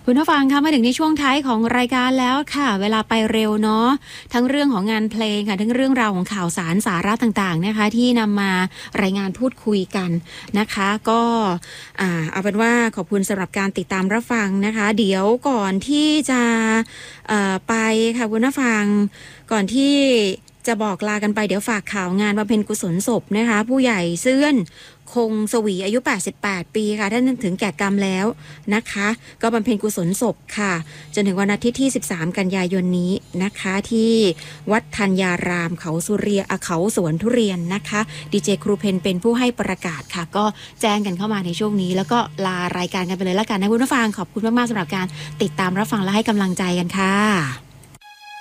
คุณผู้ฟังคะมาถึงในช่วงท้ายของรายการแล้วค่ะเวลาไปเร็วเนาะทั้งเรื่องของงานเพลงค่ะทั้งเรื่องราวของข่าวสารสาระต่างๆนะคะที่นำมารายงานพูดคุยกันนะคะก็เอาเป็นว่าขอบคุณสำหรับการติดตามรับฟังนะคะเดี๋ยวก่อนที่จะไปค่ะคุณผู้ฟังก่อนที่จะบอกลากันไปเดี๋ยวฝากข่าวงานบำเพ็ญกุศลศพนะคะผู้ใหญ่เซื่อนคงสวีอายุ88ปีค่ะท่านถึงแก่กรรมแล้วนะคะก็บำเพ็ญกุศลศพค่ะจนถึงวันอาทิตย์ที่13กันยายนนี้นะคะที่วัดธัญญารามเขาสวนทุเรียนนะคะดีเจครูเพนเป็นผู้ให้ประกาศค่ะก็แจ้งกันเข้ามาในช่วงนี้แล้วก็ลารายการกันไปเลยแล้วกันนะคุณผู้ฟังขอบคุณมากๆสำหรับการติดตามรับฟังและให้กำลังใจกันค่ะ